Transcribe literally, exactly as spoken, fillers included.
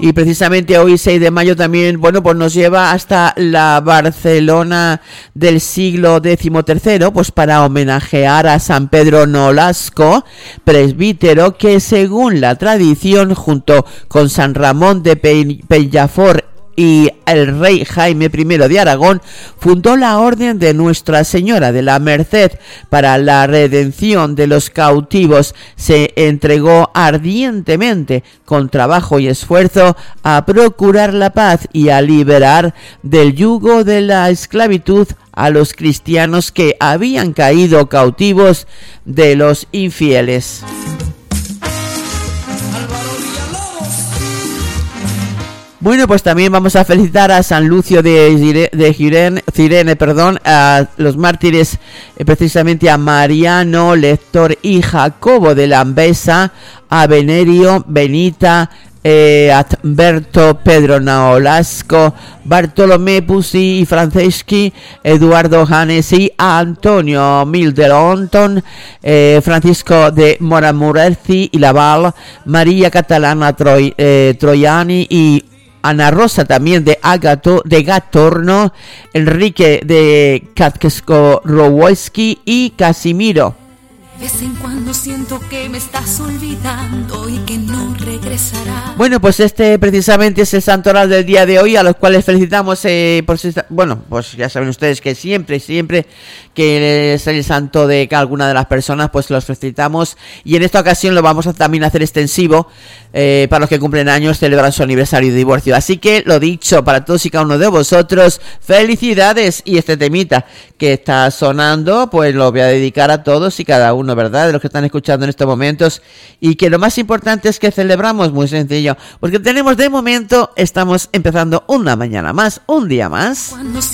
Y precisamente hoy, seis de mayo, también, bueno, pues nos lleva hasta la Barcelona del siglo decimotercero, pues para homenajear a San Pedro Nolasco, presbítero que, según la tradición, junto con San Ramón de Peñafort y el rey Jaime primero de Aragón, fundó la Orden de Nuestra Señora de la Merced para la redención de los cautivos. Se entregó ardientemente, con trabajo y esfuerzo, a procurar la paz y a liberar del yugo de la esclavitud a los cristianos que habían caído cautivos de los infieles. Bueno, pues también vamos a felicitar a San Lucio de, de Cirene, Cirene, perdón, a los mártires, eh, precisamente a Mariano, Lector y Jacobo de Lambesa, a Venerio, Benita, eh, Adberto, Pedro Nolasco, Bartolomé Pusi y Franceschi, Eduardo Hanesi, a Antonio Milderonton, eh, Francisco de Moramurezi y Laval, María Catalana Troy, eh, Troiani y Ana Rosa también de Agato, de Gatorno, Enrique de Kaczko-Rowoski y Casimiro. De vez en cuando siento que me estás olvidando y que no regresará. Bueno, pues este precisamente es el santoral del día de hoy, a los cuales felicitamos, eh, por si, bueno, pues ya saben ustedes que siempre, siempre que es el santo de alguna de las personas, pues los felicitamos, y en esta ocasión lo vamos a también hacer extensivo eh, para los que cumplen años, celebran su aniversario de divorcio. Así que, lo dicho, para todos y cada uno de vosotros, felicidades, y este temita que está sonando, pues lo voy a dedicar a todos y cada uno, ¿verdad?, de los que están escuchando en estos momentos, y que lo más importante es que celebramos, muy sencillo, porque tenemos de momento, estamos empezando una mañana más, un día más.